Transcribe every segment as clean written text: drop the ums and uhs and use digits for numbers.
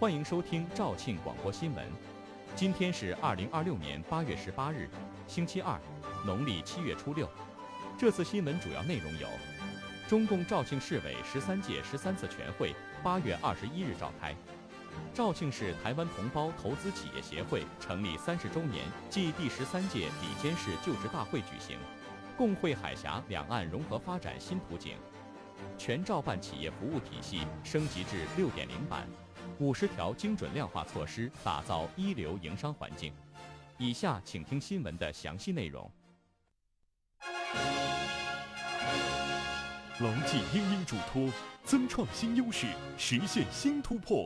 欢迎收听肇庆广播新闻。今天是2026年8月18日，星期二，农历7月初6。这次新闻主要内容有：中共肇庆市委13届13次全会8月21日召开；肇庆市台湾同胞投资企业协会成立30周年暨第13届里监事就职大会举行；共绘海峡两岸融合发展新图景；全照办企业服务体系升级至6.0版，50条精准量化措施打造一流营商环境。以下请听新闻的详细内容。 牢记英英嘱托，增创新优势，实现新突破。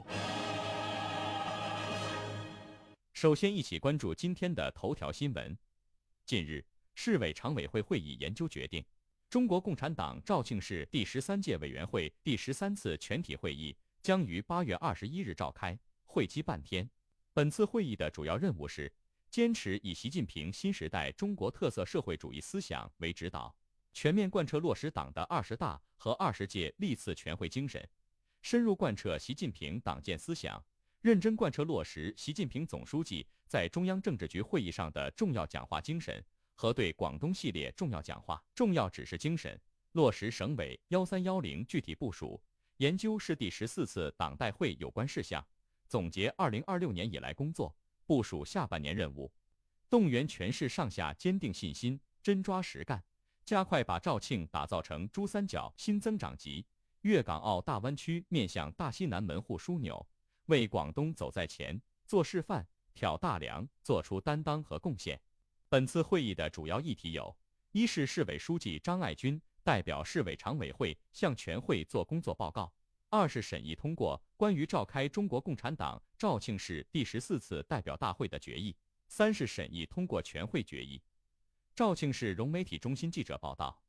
首先，一起关注今天的头条新闻。近日，市委常委会会议研究决定，中国共产党肇庆市第13届委员会第13次全体会议将于8月21日召开，会期半天。本次会议的主要任务是坚持以习近平新时代中国特色社会主义思想为指导，全面贯彻落实党的20大和20届历次全会精神，深入贯彻习近平党建思想，认真贯彻落实习近平总书记在中央政治局会议上的重要讲话精神和对广东系列重要讲话、重要指示精神，落实省委1310具体部署，研究市第14次党代会有关事项，总结2026年以来工作，部署下半年任务，动员全市上下坚定信心，真抓实干，加快把肇庆打造成珠三角新增长极、粤港澳大湾区面向大西南门户枢纽，为广东走在前、做示范、挑大梁做出担当和贡献。本次会议的主要议题有：一是市委书记张爱军代表市委常委会向全会作工作报告；二是审议通过关于召开中国共产党肇庆市第14次代表大会的决议；三是审议通过全会决议。肇庆市融媒体中心记者报道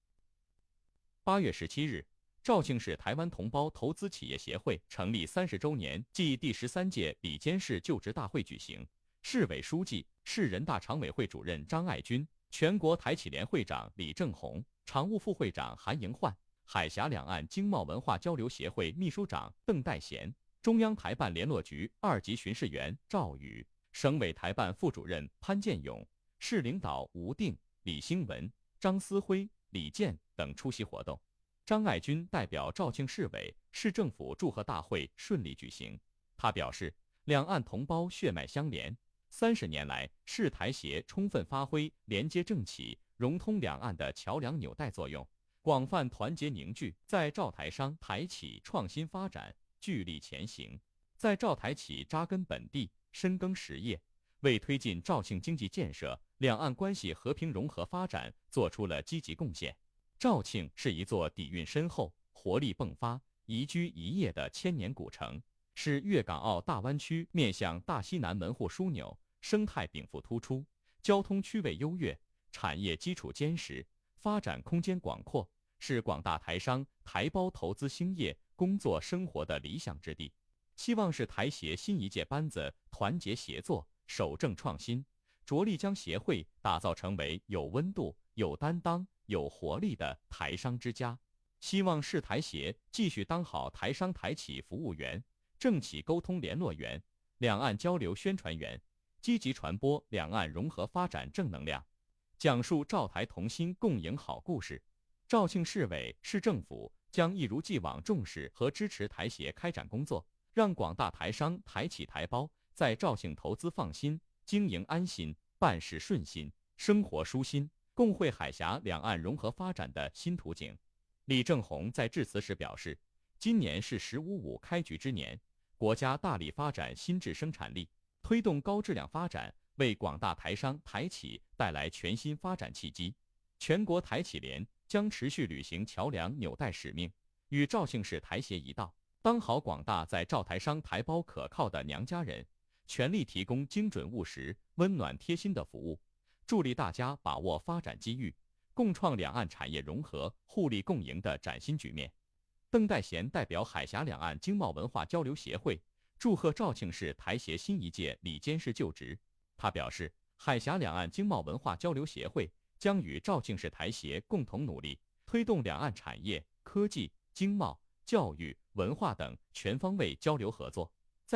，8月17日，肇庆市台湾同胞投资企业协会成立30周年暨第13届里监事就职大会举行，市委书记、市人大常委会主任张爱军、全国台企联会长李正宏、常务副会长韩迎焕、海峡两岸经贸文化交流协会秘书长邓代贤、中央台办联络局2级巡视员赵宇、省委台办副主任潘建勇、市领导吴定、李兴文、张思辉、李健等出席活动。张爱军代表肇庆市委、市政府祝贺大会顺利举行。他表示，两岸同胞血脉相连，30年来，市台协充分发挥连接政企、融通两岸的桥梁纽带作用，广泛团结凝聚，在肇台商、台企创新发展聚力前行，在肇台企扎根本地、深耕实业，为推进肇庆经济建设、两岸关系和平融合发展做出了积极贡献。肇庆是一座底蕴深厚、活力迸发、宜居宜业的千年古城，是粤港澳大湾区面向大西南门户枢纽，生态禀赋突出，交通区位优越，产业基础坚实，发展空间广阔，是广大台商、台胞投资兴业、工作生活的理想之地。希望是台协新一届班子团结协作，守正创新，着力将协会打造成为有温度、有担当、有活力的台商之家。希望市台协继续当好台商台企服务员、政企沟通联络员、两岸交流宣传员，积极传播两岸融合发展正能量，讲述肇台同心共赢好故事。肇庆市委、市政府将一如既往重视和支持台协开展工作，让广大台商、台企、台胞在肇庆投资放心、经营安心、办事顺心、生活舒心，共绘海峡两岸融合发展的新图景。李正宏在致辞时表示，今年是“15+5”开局之年，国家大力发展新质生产力，推动高质量发展，为广大台商、台企带来全新发展契机。全国台企联将持续履行桥梁纽带使命，与肇庆市台协一道，当好广大在肇台商、台胞可靠的娘家人，全力提供精准务实、温暖贴心的服务，助力大家把握发展机遇，共创两岸产业融合、互利共赢的崭新局面。邓代贤代表海峡两岸经贸文化交流协会祝贺肇庆市台协新一届里监事就职。他表示，海峡两岸经贸文化交流协会将与肇庆市台协共同努力，推动两岸产业、科技、经贸、教育、文化等全方位交流合作，